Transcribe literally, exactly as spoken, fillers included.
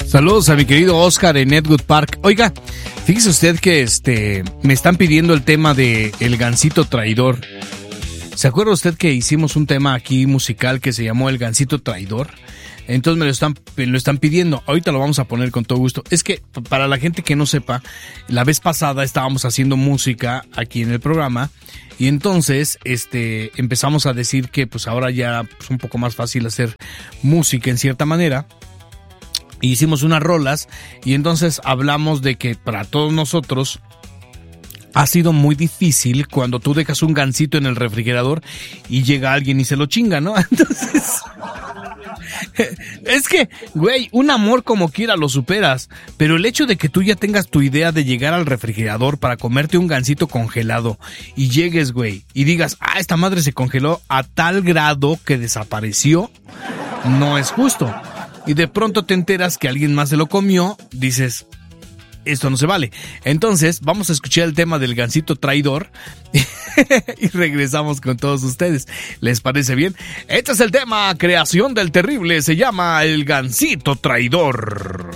Saludos a mi querido Oscar en Edwood Park. Oiga, fíjese usted que este me están pidiendo el tema de El Gansito Traidor. ¿Se acuerda usted que hicimos un tema aquí musical que se llamó El Gansito Traidor? Entonces me lo están, me lo están pidiendo. Ahorita lo vamos a poner con todo gusto. Es que para la gente que no sepa, la vez pasada estábamos haciendo música aquí en el programa y entonces este empezamos a decir que pues ahora ya es pues, un poco más fácil hacer música en cierta manera. Y hicimos unas rolas y entonces hablamos de que para todos nosotros ha sido muy difícil cuando tú dejas un gansito en el refrigerador y llega alguien y se lo chinga, ¿no? Entonces, es que, güey, un amor como quiera lo superas, pero el hecho de que tú ya tengas tu idea de llegar al refrigerador para comerte un gansito congelado y llegues, güey, y digas, ah, esta madre se congeló a tal grado que desapareció, no es justo. Y de pronto te enteras que alguien más se lo comió, dices, esto no se vale. Entonces, vamos a escuchar el tema del Gansito Traidor y regresamos con todos ustedes. ¿Les parece bien? Este es el tema, creación del terrible, se llama El Gansito Traidor.